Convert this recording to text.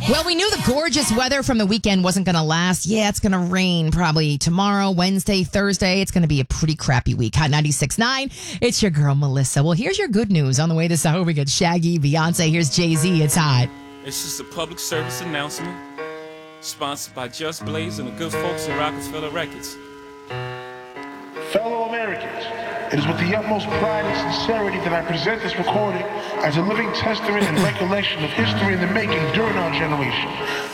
Well, we knew the gorgeous weather from the weekend wasn't going to last. Yeah, it's going to rain probably tomorrow, Wednesday, Thursday. It's going to be a pretty crappy week. Hot 96.9. It's your girl, Melissa. Well, here's your good news. On the way this hour, we got Shaggy, Beyonce. Here's Jay-Z. It's hot. It's just a public service announcement sponsored by Just Blaze and the good folks at Rockefeller Records. Fellow Americans, it is with the utmost pride and sincerity that I present this recording as a living testament and recollection of history in the making during our generation.